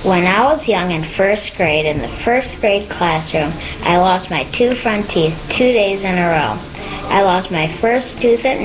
When I was young in first grade, in the first grade classroom, I lost my 2 front teeth 2 days in a row. I lost my first tooth at